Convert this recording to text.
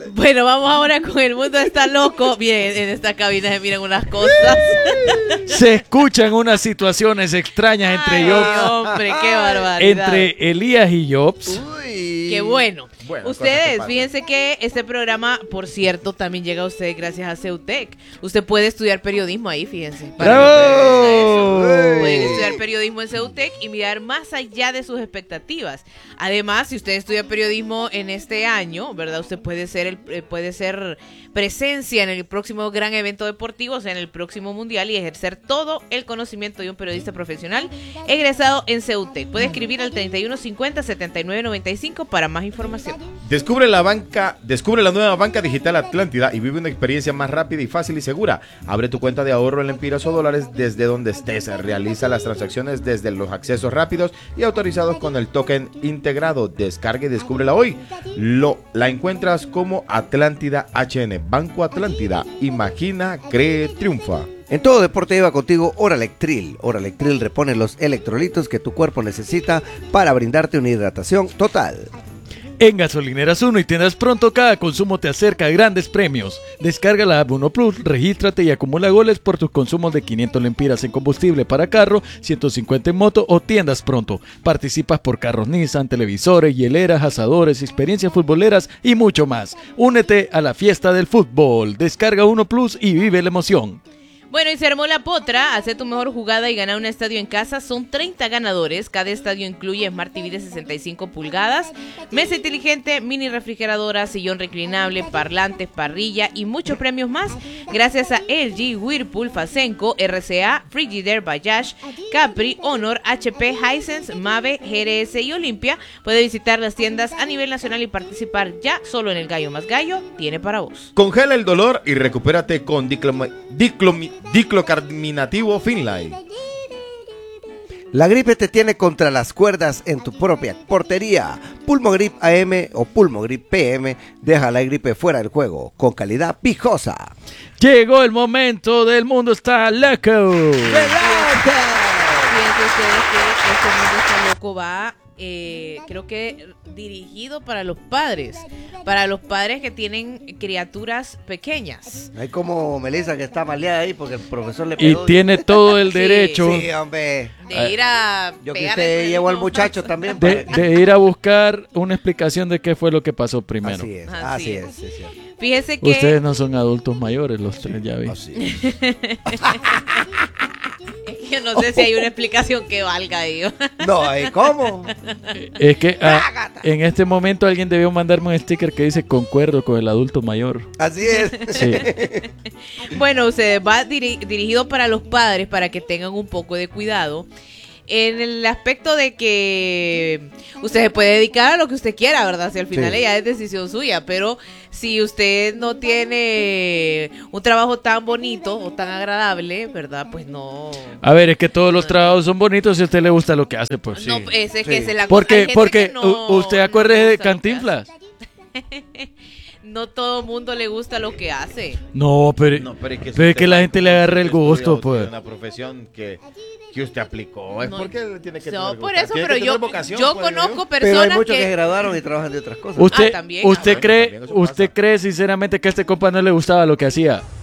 Bueno, vamos ahora con El Mundo Está Loco. Bien, en esta cabina se miran unas cosas. Se escuchan unas situaciones extrañas entre Jobs. Hombre, qué barbaridad. Entre Elías y Jobs. Uy. Qué bueno. Bueno, Ustedes, fíjense que este programa, por cierto, también llega a ustedes gracias a Ceutec. Usted puede estudiar periodismo ahí, fíjense. ¡Bravo! Pueden estudiar periodismo en Ceutec y mirar más allá de sus expectativas. Además, si usted estudia periodismo en este año, ¿verdad? Usted puede ser presencia en el próximo gran evento deportivo, o sea, en el próximo mundial, y ejercer todo el conocimiento de un periodista profesional egresado en Ceutec. Puede escribir al 3150-7995 para más información. Descubre la nueva banca digital Atlántida y vive una experiencia más rápida y fácil y segura. Abre tu cuenta de ahorro en lempiras o dólares desde donde estés. Realiza las transacciones desde los accesos rápidos y autorizados con el token integrado. Descarga y descúbrela hoy. La encuentras como Atlántida HN. Banco Atlántida. Imagina, cree, triunfa. En todo deporte lleva contigo Oralectril. Oralectril repone los electrolitos que tu cuerpo necesita para brindarte una hidratación total. En Gasolineras 1 y Tiendas Pronto, cada consumo te acerca a grandes premios. Descarga la app 1 Plus, regístrate y acumula goles por tus consumos de 500 lempiras en combustible para carro, 150 en moto o Tiendas Pronto. Participas por carros Nissan, televisores, hieleras, asadores, experiencias futboleras y mucho más. Únete a la fiesta del fútbol. Descarga 1 Plus y vive la emoción. Bueno, y se armó la potra. Hace tu mejor jugada y gana un estadio en casa. Son 30 ganadores. Cada estadio incluye Smart TV de 65 pulgadas, mesa inteligente, mini refrigeradora, sillón reclinable, parlantes, parrilla y muchos premios más. Gracias a LG, Whirlpool, Fasenco, RCA, Frigidaire, Bajaj, Capri, Honor, HP, Hisense, Mave, GRS y Olimpia. Puede visitar las tiendas a nivel nacional y participar ya. Solo en el Gallo Más Gallo tiene para vos. Congela el dolor y recupérate con Diclocarminativo Finlay. La gripe te tiene contra las cuerdas en tu propia portería. Pulmogrip AM o Pulmogrip PM deja la gripe fuera del juego con calidad pijosa. Llegó el momento del Mundo Está Loco. Fíjense ustedes que este Mundo Está Loco va, creo que dirigido para los padres que tienen criaturas pequeñas. Hay como Melissa que está maleada ahí porque el profesor le Y pegó. tiene todo el derecho Sí, hombre. De ir a Yo que pegarle usted con llevó al el muchacho mismo también. de ir a buscar una explicación de qué fue lo que pasó primero. Así es, Así así es. es. Sí, sí. Fíjese que Ustedes no son adultos mayores, los tres, ya vi. Así es. yo no sé si hay una explicación que valga ello. No, ¿cómo? Es que en este momento alguien debió mandarme un sticker que dice concuerdo con el adulto mayor. Así es. Sí. Bueno, se va dirigido para los padres para que tengan un poco de cuidado. En el aspecto de que usted se puede dedicar a lo que usted quiera, ¿verdad? Si al final ya es decisión suya, pero si usted no tiene un trabajo tan bonito o tan agradable, ¿verdad? Pues no. A ver, es que todos los trabajos son bonitos si a usted le gusta lo que hace, pues sí. No, ese es que Sí. se la Porque, hay gente porque que no usted le acuerde de gusta lo que Cantinflas. hace. No todo mundo le gusta lo que hace. No, pero es que la gente le agarre el gusto, pues. Una profesión que usted aplicó. ¿Es No, porque tiene que no, tener por vocación? eso, Tiene pero que tener yo vocación, pues, conozco Pero hay personas muchos que se que graduaron y trabajan de otras cosas. ¿Usted, también. usted Bueno, cree, también eso usted pasa. cree sinceramente que a este compa no le gustaba lo que hacía?